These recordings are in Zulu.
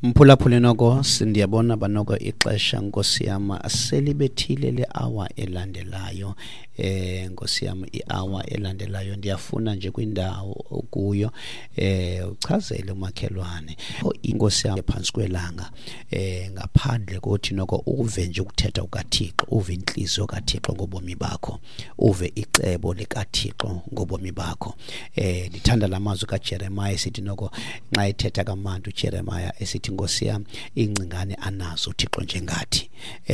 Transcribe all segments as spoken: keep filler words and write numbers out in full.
Mphulaphule noko sindiyabona banoko ixesha Nkosi yami aselibethile le hour elandelayo eh Nkosi yami i-hour elandelayo ndiyafuna nje kwindawo kuyo eh uchazele umakhelwane inkosi yami phansi kwelanga eh ngaphandle kothi noko uve nje ukuthetha ukaThixo uve inhliziyo kaThixo ngobomi bakho uve icebo likaThixo ngobomi bakho eh ndithanda lamazwi kaJeremiah sithi noko nxa ethetha kaMantu uJeremiah esithi Nkosi yami ingcingane anazo uThixo njengathi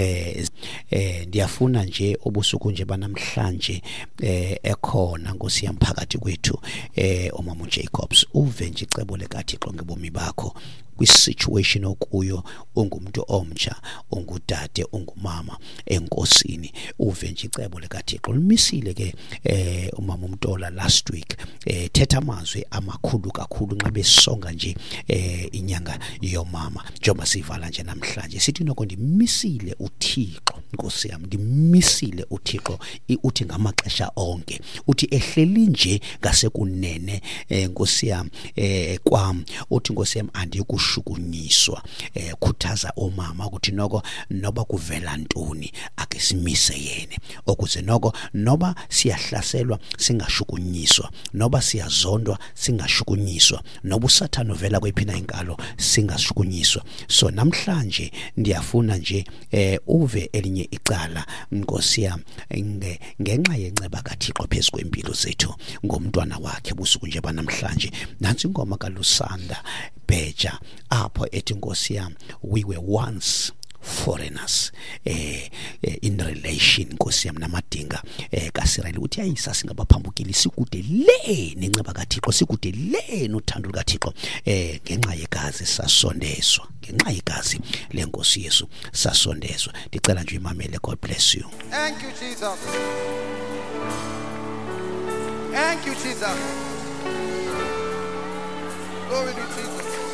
eh eh ndiyafuna nje obusuku nje banamhlanje eh ekhona Nkosi yami phakathi kwethu eh uMama Jacobs uve nje icebo likaThixo ngebomi bakho kwi-situation okuyo ungumuntu omtsha ungudade ungumama enkosini uve nje icebo likaThixo limisile ke eh uMama uMtola last week eh thetha amazwi amakhulu kakhulu nxa besonga nje eh inyanga yomama njengoba sivala nje namhlanje sithi noko ndimisile uThixo Nkosi yami ndimisile uThixo uthi ngamaxesha onke uthi ehleli nje ngasekunene eh Nkosi yami eh kwami uthi Nkosi yami andikushukunyiswa eh khuthaza omama ukuthi noko noba kuvela ntoni ake simise yena okuze noko noba siyahlaselwa singashukunyiswa noba siyazondwa singashukunyiswa noba uSathane uvela kwephina inkalo singashukunyiswa so namhlanje ndiyafuna nje eh uve elinye icala Nkosi yami ngenxa yenceba kaThixo phezulu kwempilo zethu ngomntwana wakhe busuku nje banamhlanje nansi ingoma kaLusanda Bheja apho ethi Nkosi yami we were once foreigners eh, eh in relation Nkosi yami namadinga eh kaSirayeli uthi ayisa singabaphambukeli sikude le nenceba kaThixo sikude le nothando lukaThixo eh ngenxa yegazi sasondezwa ngenxa yegazi lenkosi Yesu sasondezwa ndicela nje imamele. God bless you. Thank you Jesus. Thank you Jesus. Glory to Jesus.